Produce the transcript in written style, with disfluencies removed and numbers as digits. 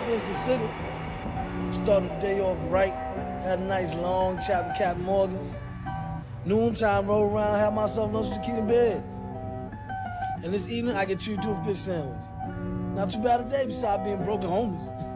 walked into the city, started the day off right, had a nice long chat with Captain Morgan. Noontime, roll around, have myself lunch with the king of bears. And this evening, I get treated to a fish sandwich. Not too bad a day besides being broken homeless.